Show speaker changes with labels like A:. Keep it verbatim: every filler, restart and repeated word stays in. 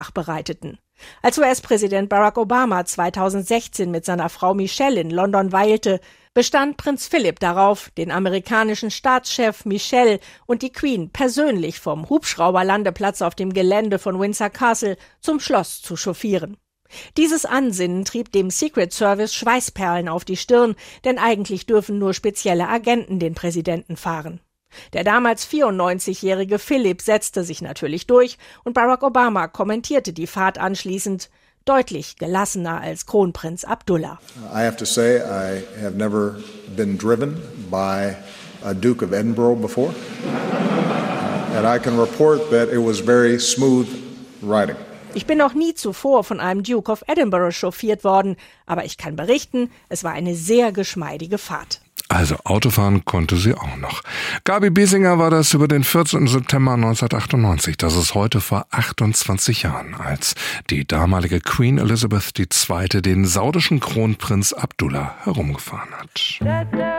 A: bereiteten. Als U S-Präsident Barack Obama zweitausendsechzehn mit seiner Frau Michelle in London weilte, bestand Prinz Philipp darauf, den amerikanischen Staatschef Michelle und die Queen persönlich vom Hubschrauberlandeplatz auf dem Gelände von Windsor Castle zum Schloss zu chauffieren. Dieses Ansinnen trieb dem Secret Service Schweißperlen auf die Stirn, denn eigentlich dürfen nur spezielle Agenten den Präsidenten fahren. Der damals vierundneunzigjährige Philipp setzte sich natürlich durch und Barack Obama kommentierte die Fahrt anschließend deutlich gelassener als Kronprinz Abdullah.
B: I have to say I have never been driven by a Duke of Edinburgh before. And I can report that it was very smooth riding.
A: Ich bin noch nie zuvor von einem Duke of Edinburgh chauffiert worden, aber ich kann berichten, es war eine sehr geschmeidige Fahrt.
C: Also Autofahren konnte sie auch noch. Gabi Biesinger war das über den vierzehnten September neunzehnhundertachtundneunzig. Das ist heute vor achtundzwanzig Jahren, als die damalige Queen Elizabeth die Zweite den saudischen Kronprinz Abdullah herumgefahren hat.